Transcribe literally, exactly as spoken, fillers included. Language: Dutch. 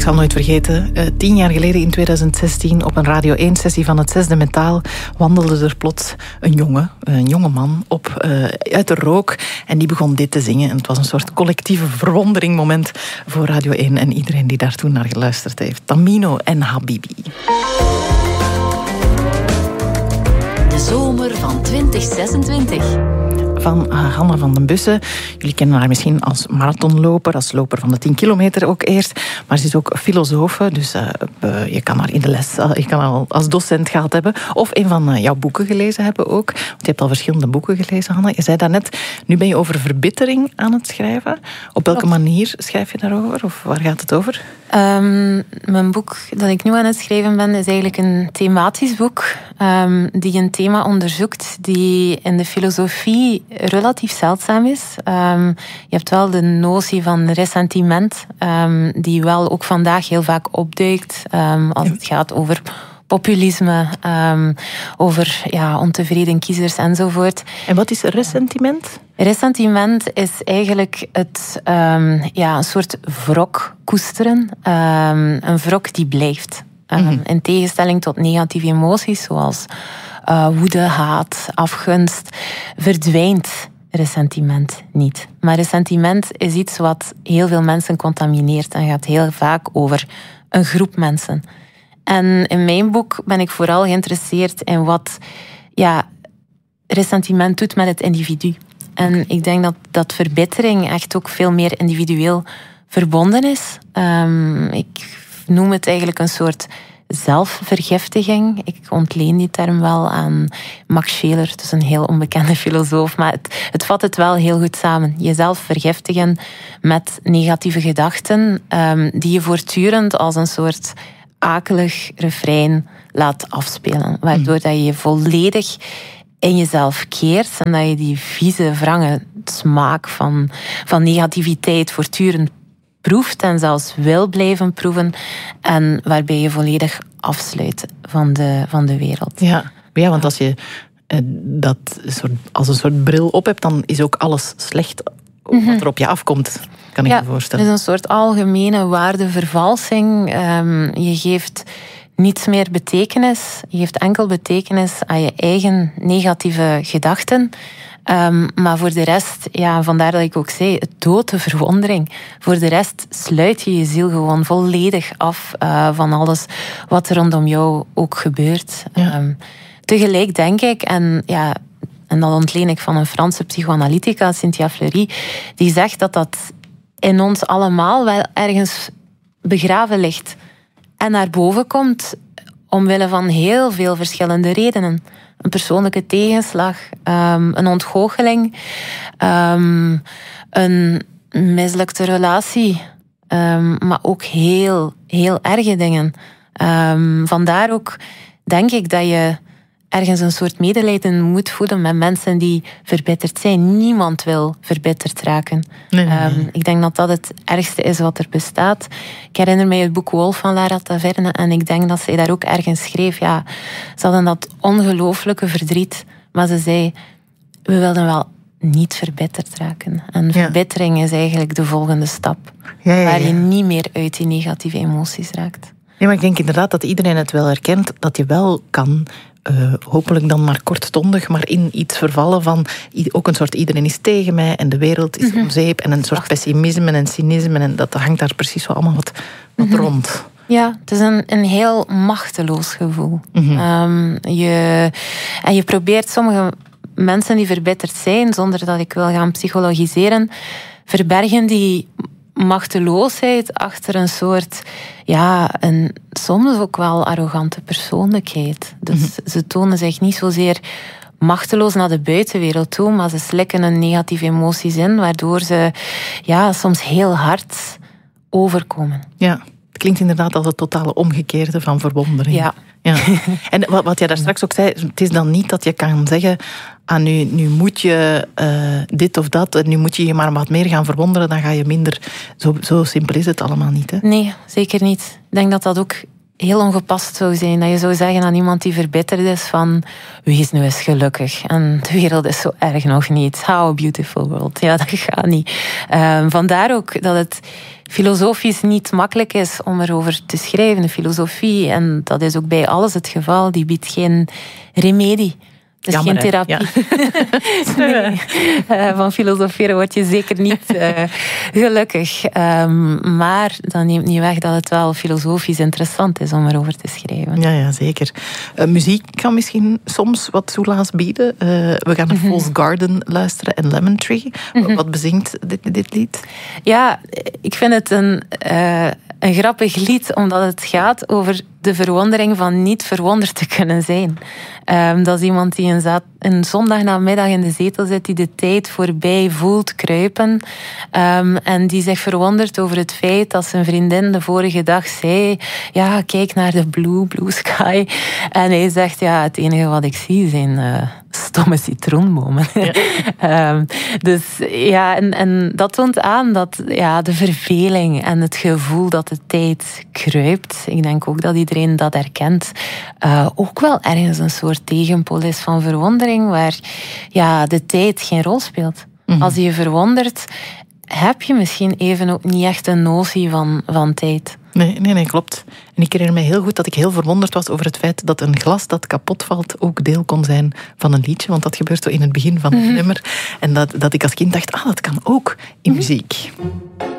Ik zal nooit vergeten, uh, tien jaar geleden in tweeduizend zestien... op een Radio één-sessie van het Zesde Metaal... wandelde er plots een jongen, een jonge man, op, uh, uit de rook. En die begon dit te zingen. En het was een soort collectieve verwonderingmoment voor Radio één... en iedereen die daar toen naar geluisterd heeft. Tamino en Habibi. De zomer van twintig zesentwintig. Van uh, Hanna van den Bussen. Jullie kennen haar misschien als marathonloper, als loper van de tien kilometer ook eerst. Maar ze is ook filosofe, dus uh, uh, je kan haar in de les, uh, je kan haar als docent gehad hebben. Of een van uh, jouw boeken gelezen hebben ook. Want je hebt al verschillende boeken gelezen, Hanna. Je zei daarnet, nu ben je over verbittering aan het schrijven. Op welke Klopt. manier schrijf je daarover? Of waar gaat het over? Um, mijn boek dat ik nu aan het schrijven ben, is eigenlijk een thematisch boek. Um, die een thema onderzoekt die in de filosofie relatief zeldzaam is. Um, je hebt wel de notie van ressentiment, um, die wel ook vandaag heel vaak opduikt um, als het gaat over populisme, um, over ja, ontevreden kiezers enzovoort. En wat is ressentiment? Ressentiment is eigenlijk het, um, ja, een soort wrok koesteren. Um, een wrok die blijft. Um, mm-hmm. In tegenstelling tot negatieve emoties zoals uh, woede, haat, afgunst, verdwijnt ressentiment niet. Maar ressentiment is iets wat heel veel mensen contamineert en gaat heel vaak over een groep mensen. En in mijn boek ben ik vooral geïnteresseerd in wat ja, ressentiment doet met het individu. En ik denk dat, dat verbittering echt ook veel meer individueel verbonden is. Um, ik noem het eigenlijk een soort zelfvergiftiging. Ik ontleen die term wel aan Max Scheler, het is een heel onbekende filosoof, maar het, het vat het wel heel goed samen. Jezelf vergiftigen met negatieve gedachten, um, die je voortdurend als een soort akelig refrein laat afspelen, waardoor dat je je volledig in jezelf keert en dat je die vieze, wrange smaak van, van negativiteit voortdurend proeft en zelfs wil blijven proeven en waarbij je volledig afsluit van de, van de wereld. Ja, ja, want als je eh, dat soort, als een soort bril op hebt, dan is ook alles slecht wat er op je afkomt, kan ik ja, me voorstellen. Het is een soort algemene waardevervalsing. Um, je geeft niets meer betekenis. Je geeft enkel betekenis aan je eigen negatieve gedachten. Um, maar voor de rest, ja, vandaar dat ik ook zei, het doodt de verwondering. Voor de rest sluit je je ziel gewoon volledig af uh, van alles wat er rondom jou ook gebeurt. Ja. Um, tegelijk denk ik, en ja, en dat ontleen ik van een Franse psychoanalytica, Cynthia Fleury, die zegt dat dat in ons allemaal wel ergens begraven ligt en naar boven komt omwille van heel veel verschillende redenen. Een persoonlijke tegenslag, um, een ontgoocheling, um, een mislukte relatie, um, maar ook heel, heel erge dingen. Um, vandaar ook denk ik dat je ergens een soort medelijden moet voeden met mensen die verbitterd zijn. Niemand wil verbitterd raken. Nee, nee, nee. Um, ik denk dat dat het ergste is wat er bestaat. Ik herinner mij het boek Wolf van Lara Taverne en ik denk dat zij daar ook ergens schreef. Ja, ze hadden dat ongelooflijke verdriet, maar ze zei, we wilden wel niet verbitterd raken. En ja. verbittering is eigenlijk de volgende stap. Ja, ja, ja. Waar je niet meer uit die negatieve emoties raakt. Ja, maar ik denk inderdaad dat iedereen het wel herkent, dat je wel kan, uh, hopelijk dan maar kortstondig, maar in iets vervallen van, ook een soort iedereen is tegen mij en de wereld is Mm-hmm. om zeep en een soort Wacht. pessimisme en cynisme en dat hangt daar precies zo allemaal wat, wat mm-hmm. rond. Ja, het is een, een heel machteloos gevoel. Mm-hmm. Um, je, en je probeert sommige mensen die verbitterd zijn, zonder dat ik wil gaan psychologiseren, verbergen die machteloosheid achter een soort, ja, een soms ook wel arrogante persoonlijkheid. Dus mm-hmm. ze tonen zich niet zozeer machteloos naar de buitenwereld toe, maar ze slikken hun negatieve emoties in, waardoor ze ja, soms heel hard overkomen. Ja, het klinkt inderdaad als het totale omgekeerde van verwondering. Ja. Ja. En wat, wat jij daar straks ook zei, het is dan niet dat je kan zeggen, ah, nu, nu moet je uh, dit of dat, en nu moet je je maar wat meer gaan verwonderen, dan ga je minder. Zo, zo simpel is het allemaal niet, hè? Nee, zeker niet. Ik denk dat dat ook heel ongepast zou zijn. Dat je zou zeggen aan iemand die verbitterd is van wees nu eens gelukkig. En de wereld is zo erg nog niet. How a beautiful world. Ja, dat gaat niet. Um, vandaar ook dat het filosofisch niet makkelijk is om erover te schrijven. De filosofie, en dat is ook bij alles het geval, die biedt geen remedie. Dus jammer, geen therapie. Ja. Nee. Uh, van filosoferen word je zeker niet uh, gelukkig. Um, maar dat neemt niet weg dat het wel filosofisch interessant is om erover te schrijven. Ja, ja zeker. Uh, muziek kan misschien soms wat soelaas bieden. Uh, we gaan naar mm-hmm. Fool's Garden luisteren en Lemon Tree. Mm-hmm. Wat bezingt dit, dit lied? Ja, ik vind het een... Uh, Een grappig lied, omdat het gaat over de verwondering van niet verwonderd te kunnen zijn. Um, dat is iemand die een, zat, een zondagnamiddag in de zetel zit, die de tijd voorbij voelt kruipen. Um, en die zich verwondert over het feit dat zijn vriendin de vorige dag zei, ja, kijk naar de blue, blue sky. En hij zegt, ja, het enige wat ik zie zijn uh, stomme citroenbomen. Ja. um, dus ja, en, en dat toont aan dat ja, de verveling en het gevoel dat de tijd kruipt, ik denk ook dat iedereen dat herkent, uh, ook wel ergens een soort tegenpool is van verwondering, waar ja, de tijd geen rol speelt. Mm-hmm. Als je je verwondert, heb je misschien even ook niet echt een notie van, van tijd. Nee, nee, nee, klopt. En ik herinner me heel goed dat ik heel verwonderd was over het feit dat een glas dat kapot valt ook deel kon zijn van een liedje. Want dat gebeurt zo in het begin van het mm-hmm. nummer. En dat, dat ik als kind dacht, ah, dat kan ook in muziek.